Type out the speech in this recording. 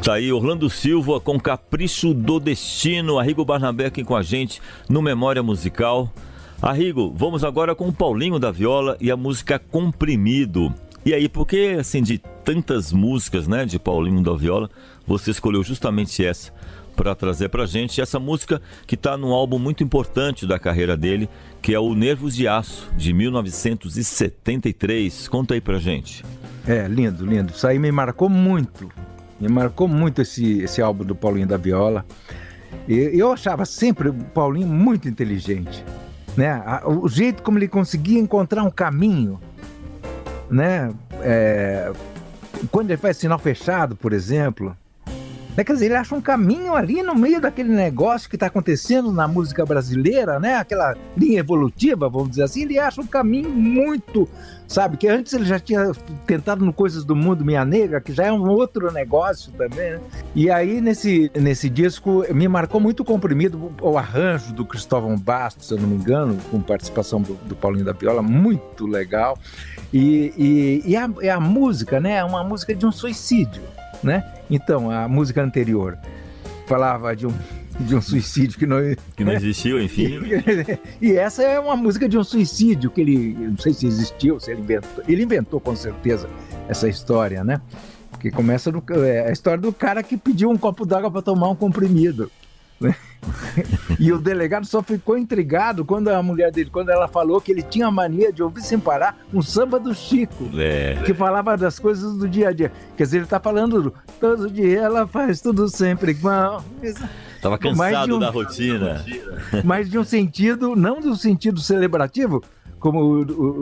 Tá aí Orlando Silva com Capricho do Destino. Arrigo Barnabé aqui com a gente no Memória Musical. Arrigo, vamos agora com o Paulinho da Viola e a música Comprimido. E aí, por que, assim, de tantas músicas, né, de Paulinho da Viola, você escolheu justamente essa para trazer pra gente? Essa música que tá num álbum muito importante da carreira dele, que é o Nervos de Aço, de 1973. Conta aí pra gente. Lindo, lindo. Isso aí me marcou muito. Me marcou muito esse álbum do Paulinho da Viola. Eu achava sempre o Paulinho muito inteligente, né? O jeito como ele conseguia encontrar um caminho, né? Quando ele faz sinal fechado, por exemplo, né? Quer dizer, ele acha um caminho ali no meio daquele negócio que está acontecendo na música brasileira, né? Aquela linha evolutiva, vamos dizer assim. Ele acha um caminho muito, sabe? Que antes ele já tinha tentado no Coisas do Mundo, Minha Negra, que já é um outro negócio também, né? E aí, nesse disco, me marcou muito o Comprimido, o arranjo do Cristóvão Bastos, se eu não me engano, com participação do Paulinho da Viola, muito legal. E a música, né? É uma música de um suicídio, né? Então, a música anterior falava de um suicídio que não existiu, enfim. E essa é uma música de um suicídio que ele, não sei se existiu, se ele inventou. Ele inventou com certeza essa história, né? Porque começa a história do cara que pediu um copo d'água para tomar um comprimido, né? E o delegado só ficou intrigado quando a mulher dele, quando ela falou que ele tinha a mania de ouvir sem parar um samba do Chico, que falava das coisas do dia a dia. Quer dizer, ele tá falando todo dia ela faz tudo sempre igual. Tava cansado da rotina. Mas de um sentido, não de um sentido celebrativo, como